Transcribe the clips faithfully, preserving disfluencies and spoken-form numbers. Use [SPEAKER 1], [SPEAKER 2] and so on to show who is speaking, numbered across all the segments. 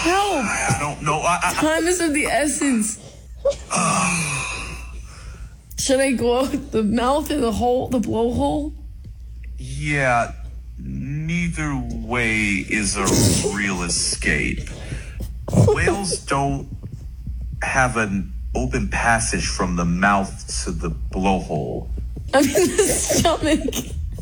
[SPEAKER 1] Help!
[SPEAKER 2] I don't know. I, I,
[SPEAKER 1] Time is of the essence. Should I go out the mouth or the hole, the blowhole?
[SPEAKER 2] yeah, neither way is a real escape. Whales don't have an open passage from the mouth to the blowhole.
[SPEAKER 1] I'm in the stomach.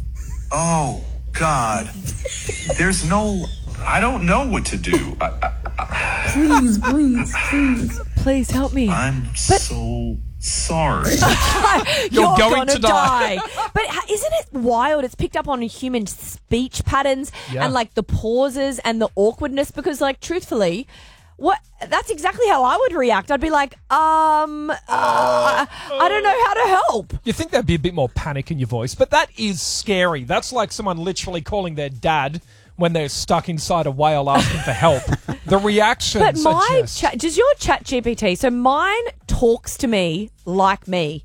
[SPEAKER 2] Oh, God. There's no... I don't know what to do. I, I, I,
[SPEAKER 1] Please, please, please.
[SPEAKER 3] Please help me.
[SPEAKER 2] I'm so sorry.
[SPEAKER 3] You're,
[SPEAKER 4] You're going
[SPEAKER 3] gonna
[SPEAKER 4] to die.
[SPEAKER 3] But ha- isn't it wild? It's picked up on human speech patterns
[SPEAKER 4] Yeah.
[SPEAKER 3] and like the pauses and the awkwardness because like truthfully, what that's exactly how I would react. I'd be like, um, uh, I don't know how to help.
[SPEAKER 4] You think there'd be a bit more panic in your voice, but that is scary. That's like someone literally calling their dad when they're stuck inside a whale asking for help. The reactions
[SPEAKER 3] But
[SPEAKER 4] are
[SPEAKER 3] my
[SPEAKER 4] just...
[SPEAKER 3] chat, does your chat G P T, so mine talks to me like me.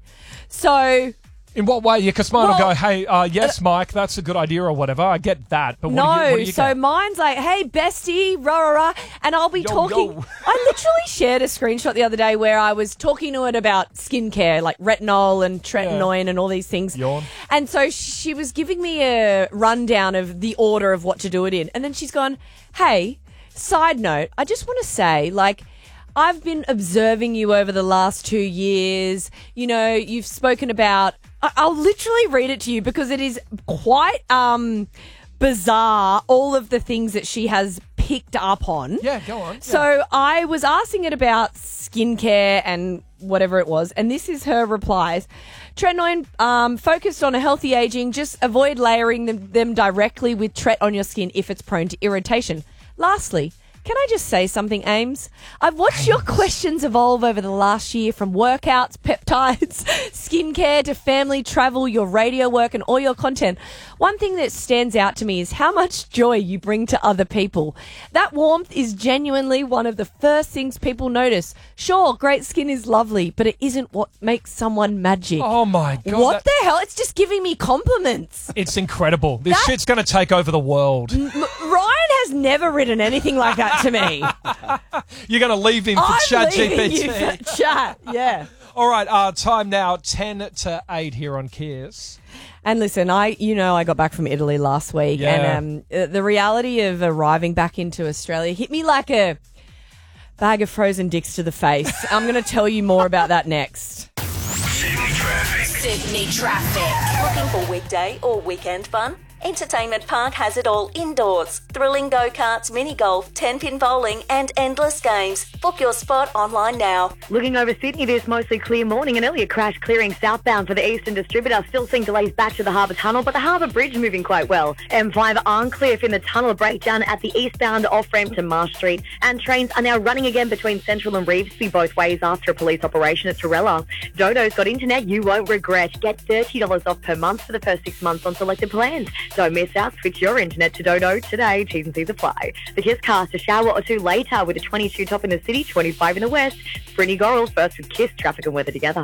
[SPEAKER 3] So
[SPEAKER 4] In what way? Yeah, because mine will
[SPEAKER 3] Well,
[SPEAKER 4] go, hey, uh, yes, Mike, that's a good idea or whatever. I get that. But what do you, what
[SPEAKER 3] no,
[SPEAKER 4] do you
[SPEAKER 3] so
[SPEAKER 4] get?
[SPEAKER 3] mine's like, hey, bestie, rah, rah, rah, and I'll be
[SPEAKER 4] Yo,
[SPEAKER 3] talking.
[SPEAKER 4] yo.
[SPEAKER 3] I literally shared a screenshot the other day where I was talking to it about skincare, like retinol and tretinoin and all these things.
[SPEAKER 4] Yawn.
[SPEAKER 3] And so she was giving me a rundown of the order of what to do it in. And then she's gone, hey, side note, I just want to say, like, I've been observing you over the last two years. You know, you've spoken about... I- I'll literally read it to you because it is quite um, bizarre, all of the things that she has picked up on.
[SPEAKER 4] Yeah, go on.
[SPEAKER 3] So I was asking it about skincare and whatever it was, and this is her replies. Tretinoin, um, focused on a healthy aging, just avoid layering them, them directly with Tret on your skin if it's prone to irritation. Lastly, can I just say something, Ames? I've watched your questions evolve over the last year from workouts, peptides, skincare to family travel, your radio work and all your content. One thing that stands out to me is how much joy you bring to other people. That warmth is genuinely one of the first things people notice. Sure, great skin is lovely, but it isn't what makes someone magic.
[SPEAKER 4] Oh, my God.
[SPEAKER 3] What
[SPEAKER 4] that-
[SPEAKER 3] the hell? It's just giving me compliments.
[SPEAKER 4] It's incredible. This
[SPEAKER 3] That-
[SPEAKER 4] shit's going to take over the world.
[SPEAKER 3] M- Ryan has never written anything like that to me.
[SPEAKER 4] You're going to leave him for
[SPEAKER 3] I'm
[SPEAKER 4] Chat
[SPEAKER 3] leaving
[SPEAKER 4] G P T.
[SPEAKER 3] you for chat, yeah.
[SPEAKER 4] All right, uh, time now, ten to eight here on Kiers.
[SPEAKER 3] And listen, I you know I got back from Italy last week,
[SPEAKER 4] Yeah.
[SPEAKER 3] and um, uh, the reality of arriving back into Australia hit me like a bag of frozen dicks to the face. I'm going to tell you more about that next.
[SPEAKER 5] Sydney traffic.
[SPEAKER 6] Sydney traffic. Looking for weekday or weekend fun? Entertainment Park has it all indoors. Thrilling go-karts, mini-golf, ten-pin bowling and endless games. Book your spot online now.
[SPEAKER 7] Looking over Sydney, this mostly clear morning. An earlier crash clearing southbound for the Eastern Distributor. Still seeing delays back to the Harbour Tunnel, but the Harbour Bridge moving quite well. M five Arncliffe in the tunnel, a breakdown at the eastbound off-ramp to Marsh Street. And trains are now running again between Central and Revesby both ways after a police operation at Torella. Dodo's got internet you won't regret. Get thirty dollars off per month for the first six months on selected plans. Don't miss out. Switch your internet to Dodo today. T's and C's apply. The Kiss Cast, a shower or two later with a twenty-two top in the city, twenty-five in the west. Brittany Gorrell first with Kiss, traffic and weather together.